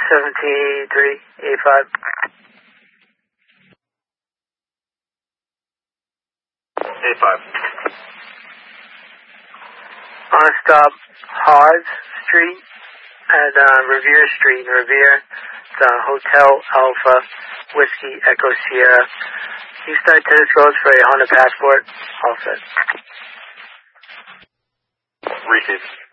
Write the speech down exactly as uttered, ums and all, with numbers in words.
seventy-three eighty-five. eighty-five. On a stop Hawes Street and uh, Revere Street in Revere. It's uh, Hotel Alpha Whiskey Echo Sierra. Eastside tennis codes for a Honda Passport. All set. Receive.